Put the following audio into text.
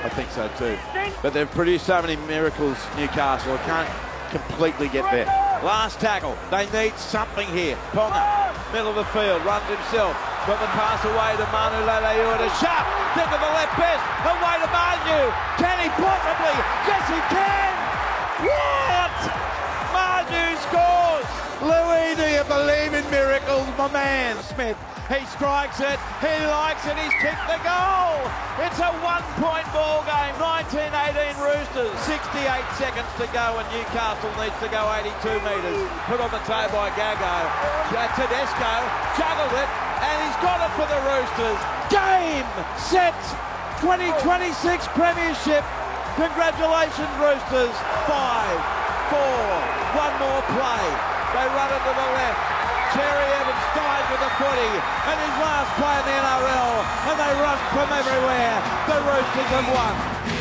I think so too. But they've produced so many miracles, Newcastle. I can't completely get there. Last tackle. They need something here. Ponga, middle of the field, runs himself. Got the pass away to Manu Leileu to Sharp. Think of the left best. Away to Manu. Can he possibly? Yes, he can. What? Manu scores. Louis, do you believe in miracles, my man? Smith, he strikes it, he likes it, he's kicked the goal. It's a 1-point ball game, 1918 Roosters, 68 seconds to go and Newcastle needs to go 82 metres. Put on the toe by Gago. Tedesco juggled it and he's got it for the Roosters. Game, set, 2026 Premiership. Congratulations Roosters, 5, 4, one more play. They run it to the left. Cherry Evans dives with a footy and his last play in the NRL and they rush from everywhere. The Roosters have won.